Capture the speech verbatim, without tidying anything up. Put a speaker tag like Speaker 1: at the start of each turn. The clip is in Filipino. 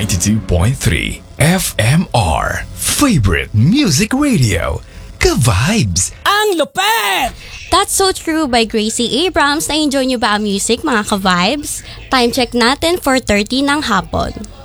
Speaker 1: ninety-two point three F M R. Favorite Music Radio. Ka-vibes!
Speaker 2: Ang lupet!
Speaker 3: That's So True by Gracie Abrams. Na-enjoy nyo ba ang music, mga ka-vibes? Time check natin for thirty ng hapon.